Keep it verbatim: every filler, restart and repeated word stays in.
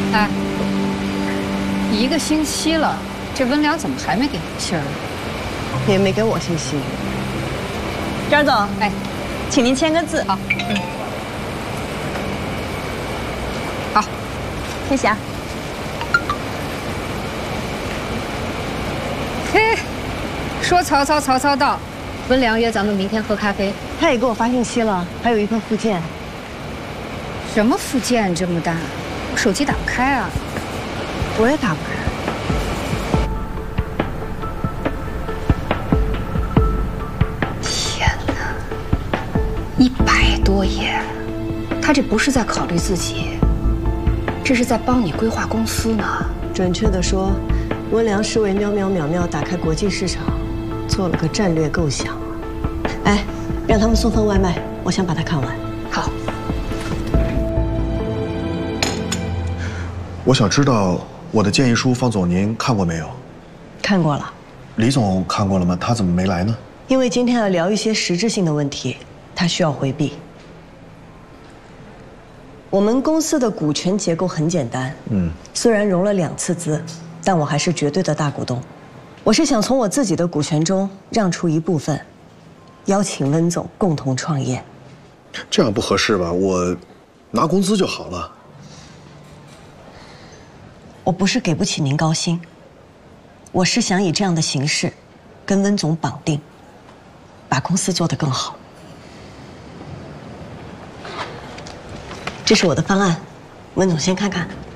哎，一个星期了，这温良怎么还没给信儿？ 也没给我信息。 张总， 哎， 请您签个字。 好，嗯，好， 谢谢啊。 嘿，说曹操，曹操到。温良约咱们明天喝咖啡。 他也给我发信息了，还有一份附件。 什么附件这么大？我手机打不开啊。 我也打不开。 天哪，一百多页，他这不是在考虑自己，这是在帮你规划公司呢。 准确的说，温良是为喵喵淼淼打开国际市场做了个战略构想。哎，让他们送份外卖，我想把它看完。 好。 我想知道我的建议书，方总您看过没有？ 看过了。 李总看过了吗？他怎么没来呢？ 因为今天要聊一些实质性的问题，他需要回避。我们公司的股权结构很简单，嗯，虽然融了两次资，但我还是绝对的大股东。我是想从我自己的股权中让出一部分，邀请温总共同创业。 这样不合适吧？我拿工资就好了。 我不是给不起您高薪，我是想以这样的形式，跟温总绑定，把公司做得更好。这是我的方案，温总先看看。